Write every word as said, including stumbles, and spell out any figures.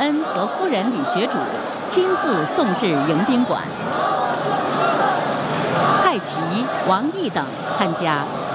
恩和夫人李学主亲自送至迎宾馆。蔡奇、王毅等参加。